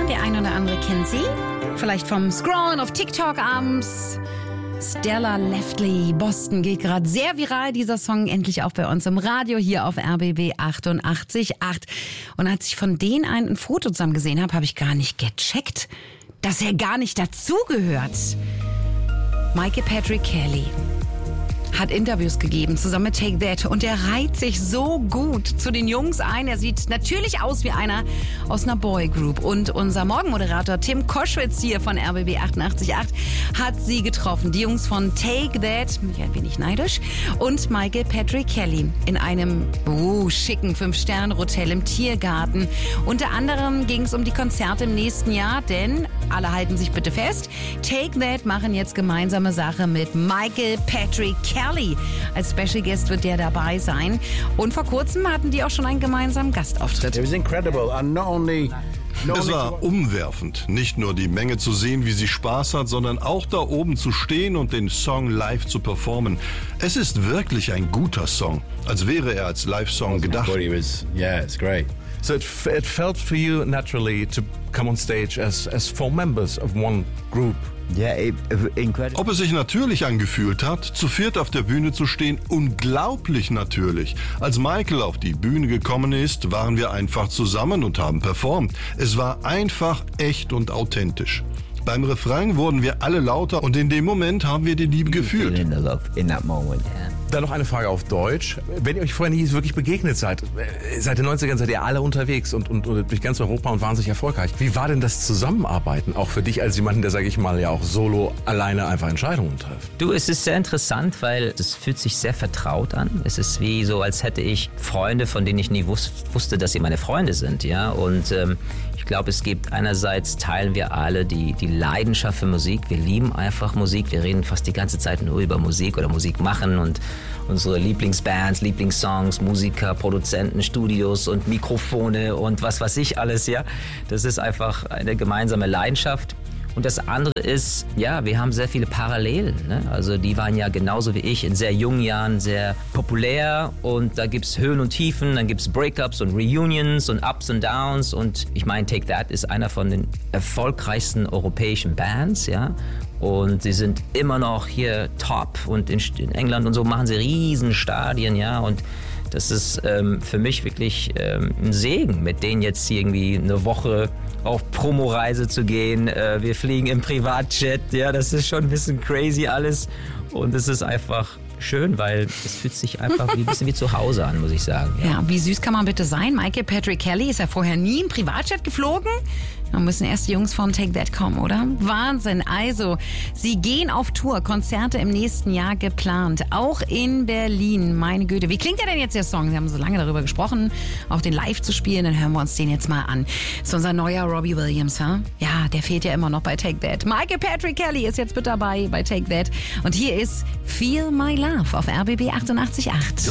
Der ein oder andere kennt sie. Vielleicht vom Scrollen auf TikTok abends. Stella Leftley, Boston geht gerade sehr viral. Dieser Song endlich auch bei uns im Radio hier auf RBB 88.8. Und als ich von denen ein Foto zusammen gesehen habe, habe ich gar nicht gecheckt, dass er gar nicht dazugehört. Michael Patrick Kelly hat Interviews gegeben, zusammen mit Take That. Und er reiht sich so gut zu den Jungs ein. Er sieht natürlich aus wie einer aus einer Boygroup. Und unser Morgenmoderator Tim Koschwitz hier von RBB 88.8 hat sie getroffen. Die Jungs von Take That, bin ich ein wenig neidisch, und Michael Patrick Kelly in einem schicken 5-Sterne-Hotel im Tiergarten. Unter anderem ging es um die Konzerte im nächsten Jahr, denn alle halten sich bitte fest. Take That machen jetzt gemeinsame Sache mit Michael Patrick Kelly. Als Special Guest wird der dabei sein. Und vor kurzem hatten die auch schon einen gemeinsamen Gastauftritt. It was incredible and not only Es war umwerfend, nicht nur die Menge zu sehen, wie sie Spaß hat, sondern auch da oben zu stehen und den Song live zu performen. Es ist wirklich ein guter Song, als wäre er als Live-Song gedacht. It's great. So it felt for you naturally to come on stage as 4 members of one group. Yeah, incredible. Ob es sich natürlich angefühlt hat, zu viert auf der Bühne zu stehen, unglaublich natürlich. Als Michael auf die Bühne gekommen ist, waren wir einfach zusammen und haben performt. Es war einfach echt und authentisch. Beim Refrain wurden wir alle lauter und in dem Moment haben wir die Liebe gefühlt. In the love in that moment. Yeah. Dann noch eine Frage auf Deutsch. Wenn ihr euch vorher nie wirklich begegnet seid, seit den 90ern seid ihr alle unterwegs und durch ganz Europa und wahnsinnig erfolgreich. Wie war denn das Zusammenarbeiten, auch für dich als jemanden, der, sage ich mal, ja auch solo alleine einfach Entscheidungen trifft? Du, es ist sehr interessant, weil es fühlt sich sehr vertraut an. Es ist wie so, als hätte ich Freunde, von denen ich nie wusste, dass sie meine Freunde sind. Ja? Und ich glaube, es gibt einerseits, teilen wir alle die Leidenschaft für Musik. Wir lieben einfach Musik. Wir reden fast die ganze Zeit nur über Musik oder Musik machen und unsere Lieblingsbands, Lieblingssongs, Musiker, Produzenten, Studios und Mikrofone und was weiß ich alles, ja. Das ist einfach eine gemeinsame Leidenschaft. Und das andere ist, ja, wir haben sehr viele Parallelen. Ne? Also die waren ja genauso wie ich in sehr jungen Jahren sehr populär. Und da gibt's Höhen und Tiefen, dann gibt's Breakups und Reunions und Ups und Downs. Und ich meine, Take That ist einer von den erfolgreichsten europäischen Bands, ja. Und sie sind immer noch hier top. Und in England und so machen sie riesen Stadien, ja. Und das ist für mich wirklich ein Segen, mit denen jetzt irgendwie eine Woche auf Promoreise zu gehen. Wir fliegen im Privatjet, ja, das ist schon ein bisschen crazy alles. Und es ist einfach schön, weil es fühlt sich einfach ein bisschen wie zu Hause an, muss ich sagen. Ja, wie süß kann man bitte sein? Michael Patrick Kelly ist ja vorher nie im Privatjet geflogen. Da müssen erst die Jungs von Take That kommen, oder? Wahnsinn. Also, sie gehen auf Tour. Konzerte im nächsten Jahr geplant. Auch in Berlin. Meine Güte. Wie klingt der denn jetzt, der Song? Sie haben so lange darüber gesprochen, auch den live zu spielen. Dann hören wir uns den jetzt mal an. Das ist unser neuer Robbie Williams, ha? Ja, der fehlt ja immer noch bei Take That. Michael Patrick Kelly ist jetzt mit dabei bei Take That. Und hier ist Feel My Love auf RBB 88.8.